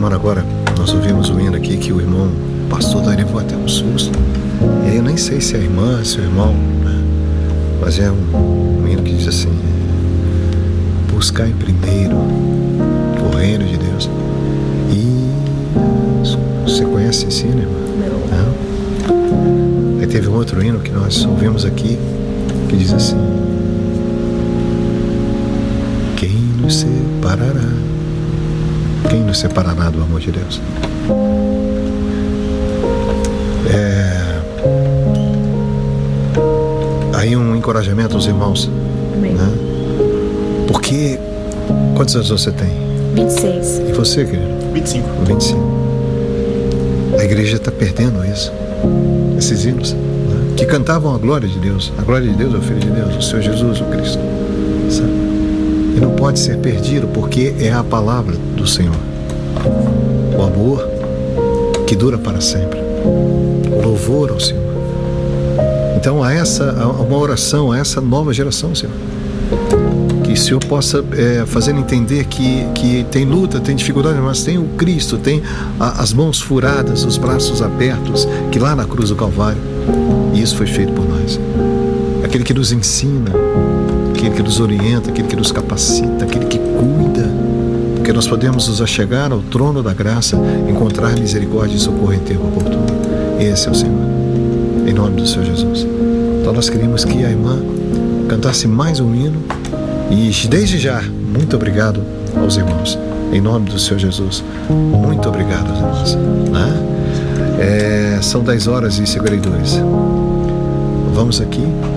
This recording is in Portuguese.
semana agora nós ouvimos um hino aqui que o irmão pastor daí levou até um susto. E aí eu nem sei se é a irmã, se é o irmão, né? Mas é um hino que diz assim: buscar em primeiro o reino de Deus. E você conhece esse hino, irmã? Não. Aí teve um outro hino que nós ouvimos aqui que diz assim: quem nos separará? Quem nos separará do amor de Deus? Aí um encorajamento aos irmãos. Amém. Né? Porque quantos anos você tem? 26. E você, querido? 25. 25. A igreja está perdendo isso. Esses hinos, né? Que cantavam a glória de Deus. A glória de Deus é o Filho de Deus, o Senhor Jesus, o Cristo. Sabe? E não pode ser perdido, porque é a palavra do Senhor. O amor que dura para sempre. O louvor ao Senhor. Então há uma oração a essa nova geração, Senhor. Que o Senhor possa fazer entender que tem luta, tem dificuldade, mas tem o Cristo, tem as mãos furadas, os braços abertos, que lá na cruz do Calvário, e isso foi feito por nós. Aquele que nos ensina, aquele que nos orienta, aquele que nos capacita, aquele que cuida, porque nós podemos nos achegar ao trono da graça, encontrar misericórdia e socorro em tempo oportuno. Esse é o Senhor, em nome do Senhor Jesus. Então nós queríamos que a irmã cantasse mais um hino, e desde já, muito obrigado aos irmãos, em nome do Senhor Jesus. Muito obrigado aos irmãos, né? São 10h52. Vamos aqui